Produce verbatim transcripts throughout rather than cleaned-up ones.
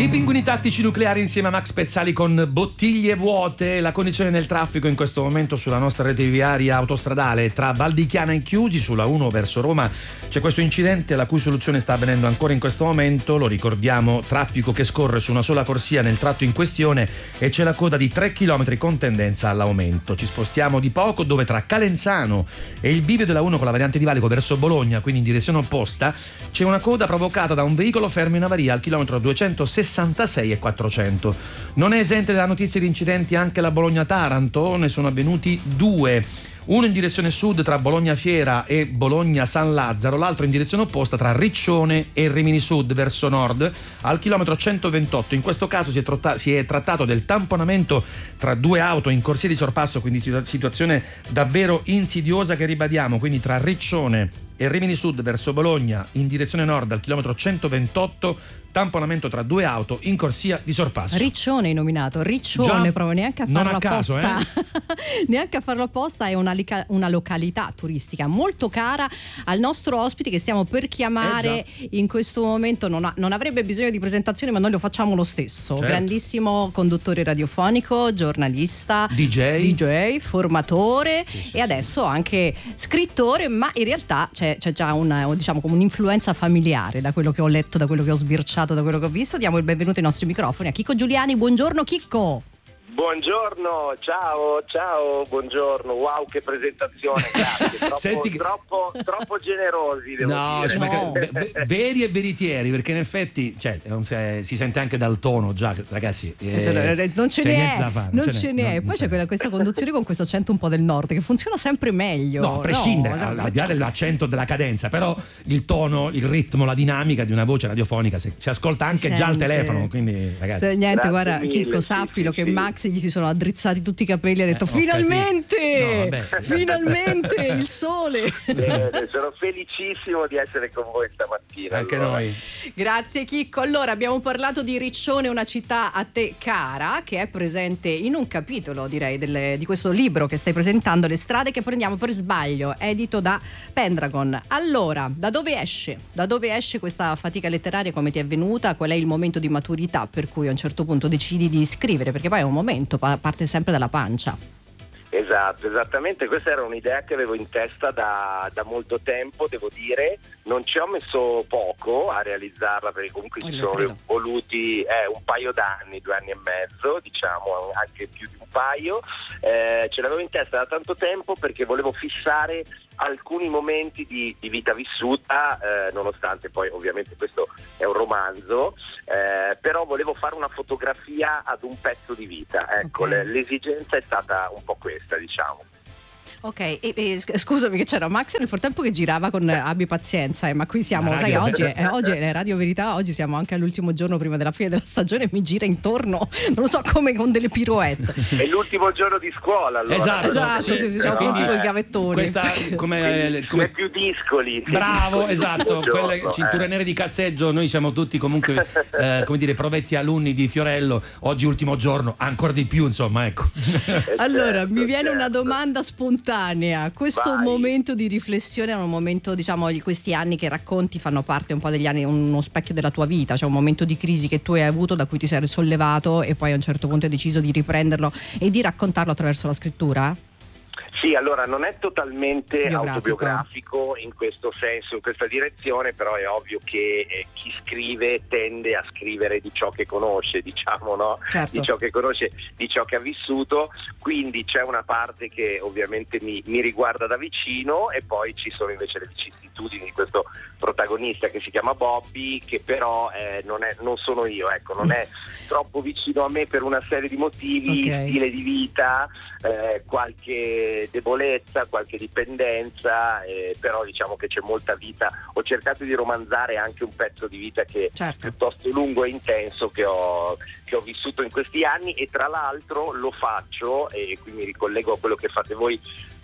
I pinguini tattici nucleari insieme a Max Pezzali con Bottiglie vuote. La condizione del traffico in questo momento sulla nostra rete viaria autostradale tra Val di Chiana e Chiusi sulla uno verso Roma c'è questo incidente la cui soluzione sta avvenendo ancora in questo momento. Lo ricordiamo, traffico che scorre su una sola corsia nel tratto in questione e c'è la coda di tre chilometri con tendenza all'aumento. Ci spostiamo di poco dove tra Calenzano e il bivio della uno con la variante di Valico verso Bologna, quindi in direzione opposta, c'è una coda provocata da un veicolo fermo in avaria al chilometro duecentosessantasei e quattrocento. Non è esente da notizie di incidenti anche la Bologna-Taranto, ne sono avvenuti due. Uno in direzione sud tra Bologna Fiera e Bologna San Lazzaro, l'altro in direzione opposta tra Riccione e Rimini Sud verso nord al chilometro centoventotto. In questo caso si è, trotta- si è trattato del tamponamento tra due auto in corsia di sorpasso, quindi situazione davvero insidiosa che ribadiamo, quindi tra Riccione e Rimini Sud verso Bologna in direzione nord al chilometro centoventotto, tamponamento tra due auto in corsia di sorpasso. Riccione nominato, Riccione, Già, proprio neanche a farlo a caso, apposta. Eh? Neanche a farlo apposta, è una, lica- una località turistica molto cara al nostro ospite che stiamo per chiamare eh in questo momento. Non, ha, non avrebbe bisogno di presentazione, ma noi lo facciamo lo stesso. Certo. Grandissimo conduttore radiofonico, giornalista, D J, D J formatore sì, sì, e adesso anche scrittore, ma in realtà c'è, c'è già una, diciamo, come un'influenza familiare da quello che ho letto, da quello che ho sbirciato, da quello che ho visto. Diamo il benvenuto ai nostri microfoni a Chicco Giuliani. Buongiorno Chicco. Buongiorno, ciao, ciao, buongiorno, wow che presentazione, grazie, troppo, Senti che... troppo, troppo generosi devo no, dire. ci manca... v- veri e veritieri, perché in effetti cioè, si sente anche dal tono già, ragazzi, eh, non ce n'è, non, fare, non ce ce n'è, n'è. non, Poi c'è quella, questa conduzione con questo accento un po' del nord che funziona sempre meglio. No, a prescindere, no, al, al di là dell'accento, della cadenza, però il tono, il ritmo, la dinamica di una voce radiofonica si, si ascolta anche si già al sente. telefono, quindi ragazzi. Se, niente, Grazie guarda, mille, Chicco, sì, sappilo sì, che sì. Max gli si sono addrizzati tutti i capelli, ha detto Eh, ho finalmente, No, vabbè. finalmente il sole. Bene, sono felicissimo di essere con voi stamattina. Anche allora. noi. Grazie Chicco. Allora abbiamo parlato di Riccione, una città a te cara, che è presente in un capitolo, direi, delle, di questo libro che stai presentando, Le strade che prendiamo per sbaglio, edito da Pendragon. Allora, da dove esce? Da dove esce questa fatica letteraria? Come ti è venuta? Qual è il momento di maturità per cui a un certo punto decidi di scrivere? Perché poi è un momento, parte sempre dalla pancia. Esatto, esattamente, questa era un'idea che avevo in testa da, da molto tempo, devo dire, non ci ho messo poco a realizzarla perché comunque ci sono credo. voluti eh, un paio d'anni, due anni e mezzo, diciamo anche più di un paio, eh, ce l'avevo in testa da tanto tempo perché volevo fissare alcuni momenti di, di vita vissuta, eh, nonostante poi ovviamente questo è un romanzo, eh, però volevo fare una fotografia ad un pezzo di vita, ecco, Okay. l'esigenza è stata un po' questa, diciamo. Ok, e, e, scusami che c'era Max nel frattempo che girava con eh, abbi pazienza, eh, ma qui siamo, La sai, radio- oggi è, oggi è Radio Verità, oggi siamo anche all'ultimo giorno prima della fine della stagione e mi gira intorno, non lo so come, con delle pirouette. È l'ultimo giorno di scuola, allora. Esatto, Esatto, sì, sì, siamo quindi, tutti con i gavettoni. Questa come, Quindi come c'è più discoli. più bravo, discoli esatto, l'ultimo quelle giorno, cinture eh. nere di cazzeggio, noi siamo tutti comunque eh, come dire provetti alunni di Fiorello, oggi ultimo giorno, ancora di più, insomma, ecco. Eh, Allora, certo, mi viene una certo. domanda spontanea. Questo Vai. momento di riflessione è un momento, diciamo, di questi anni che racconti fanno parte un po' degli anni, uno specchio della tua vita, cioè un momento di crisi che tu hai avuto, da cui ti sei risollevato e poi a un certo punto hai deciso di riprenderlo e di raccontarlo attraverso la scrittura? Sì, allora non è totalmente Biografico. autobiografico in questo senso, in questa direzione, però è ovvio che eh, chi scrive tende a scrivere di ciò che conosce, diciamo, no? Certo. Di ciò che conosce, di ciò che ha vissuto, quindi c'è una parte che ovviamente mi, mi riguarda da vicino e poi ci sono invece le vicissitudini di questo protagonista che si chiama Bobby, che però eh, non, è, non sono io, ecco, non è troppo vicino a me per una serie di motivi, Ok. stile di vita, eh, qualche debolezza, qualche dipendenza, eh, però diciamo che c'è molta vita. Ho cercato di romanzare anche un pezzo di vita che Certo. piuttosto lungo e intenso che ho, che ho vissuto in questi anni, e tra l'altro lo faccio, e qui mi ricollego a quello che fate voi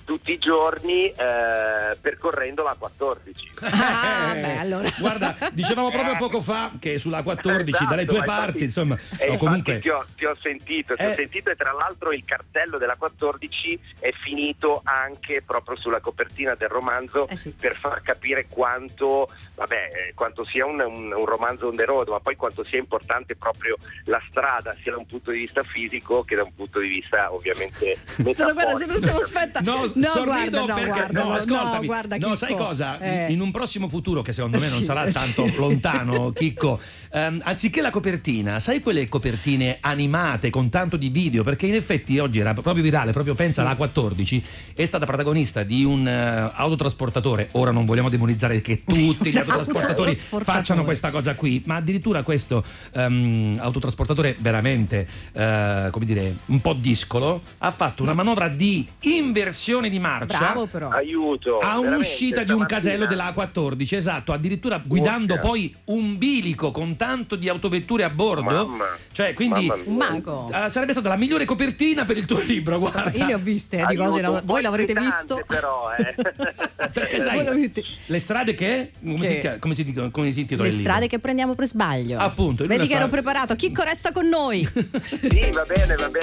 tutti i giorni eh, percorrendo la quattordici. Ah, beh, allora. Guarda, dicevamo proprio poco fa che sulla quattordici, Esatto, dalle tue ma infatti- parti, insomma, E o infatti comunque ti ho, ti ho sentito, ti Eh. ho sentito e tra l'altro il cartello della quattordici è finito anche proprio sulla copertina del romanzo Eh sì. per far capire quanto, vabbè, eh, quanto sia un, un, un romanzo on the road, ma poi quanto sia importante proprio la strada, sia da un punto di vista fisico che da un punto di vista ovviamente Però guarda, se metaforico. non stiamo aspetta. No, no, sorrido guarda, no, perché guarda, no, no, ascoltami. no, guarda, no, Chicco. sai cosa? Eh. In un prossimo futuro che secondo me non Sì, sarà sì. tanto lontano, Chicco, ehm, anziché la copertina, sai quelle copertine animate con tanto di video, perché in effetti oggi era proprio virale, proprio pensa Sì. la quattordici è stata protagonista di un eh, autotrasportatore. Ora non vogliamo demonizzare che tutti gli autotrasportatori Autotrasportatore. facciano questa cosa qui, ma addirittura questo ehm, autotrasportatore veramente eh, come dire un po' discolo ha fatto una manovra di inversione di marcia Bravo però. Aiuto. a veramente, un'uscita di un stamattina. casello della A quattordici, esatto, addirittura guidando Urca. poi un bilico con tanto di autovetture a bordo. Mamma. Cioè, quindi Mamma mia. Un mago. eh, sarebbe stata la migliore copertina per il tuo libro, guarda. Io le ho viste eh, di Aiuto, cose, un po' voi l'avrete inquietante, visto. però, eh. Perché Voi sai, l'avete- le strade che come, Che? Si, chiama- come si dicono, come si intitola Le il libro? strade che prendiamo per sbaglio. Appunto, lui Vedi la che ero sta- preparato. Chicco, resta con noi. Sì, va bene, va bene.